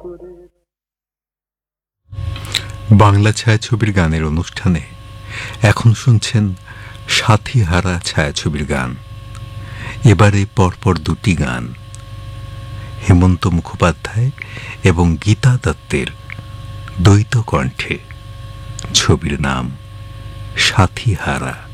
বাংলা ছায়াছবির গানের অনুষ্ঠানে এখন শুনছেন সাথীহারা ছায়াছবির গান। এবারে পরপর দুটি গান, হেমন্ত মুখোপাধ্যায় এবং গীতা দত্তের দ্বৈত কণ্ঠে। ছবির নাম সাথীহারা।